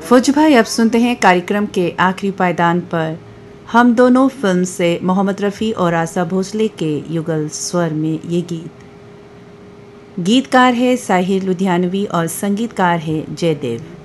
फौज भाई, अब सुनते हैं कार्यक्रम के आखिरी पायदान पर हम दोनों फिल्म से मोहम्मद रफ़ी और आशा भोसले के युगल स्वर में ये गीत। गीतकार है साहिर लुधियानवी और संगीतकार है जयदेव।